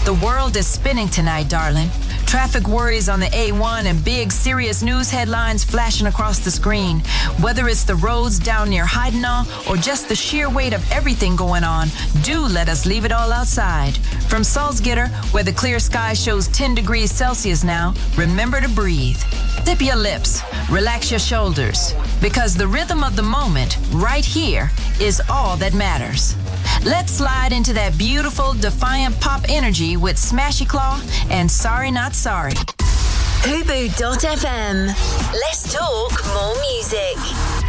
The world is spinning tonight, darling. Traffic worries on the A1 and big serious news headlines flashing across the screen. Whether it's the roads down near Heidenau or just the sheer weight of everything going on, do let us leave it all outside. From Salzgitter, where the clear sky shows 10 degrees Celsius now, remember to breathe. Zip your lips, relax your shoulders, because the rhythm of the moment, right here, is all that matters. Let's slide into that beautiful, defiant pop energy with Smashy Claw and Sorry Not Sorry. Hubu.fm. Let's talk more music.